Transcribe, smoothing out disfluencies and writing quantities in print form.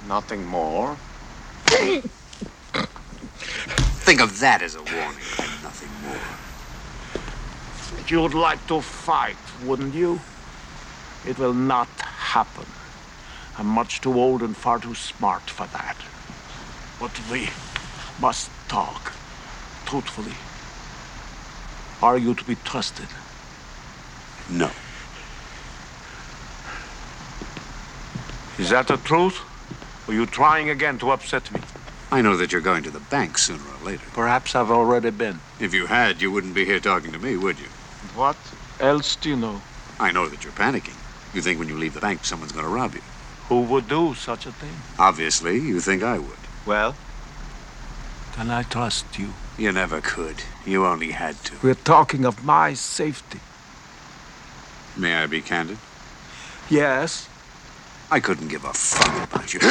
Nothing more? Think of that as a warning and nothing more. You'd like to fight, wouldn't you? It will not happen. I'm much too old and far too smart for that. But we must talk truthfully. Are you to be trusted? No. Is that the truth? Or are you trying again to upset me? I know that you're going to the bank sooner or later. Perhaps I've already been. If you had, you wouldn't be here talking to me, would you? What else do you know? I know that you're panicking. You think when you leave the bank, someone's going to rob you. Who would do such a thing? Obviously, you think I would. Well? Can I trust you? You never could. You only had to. We're talking of my safety. May I be candid? Yes. I couldn't give a fuck about you.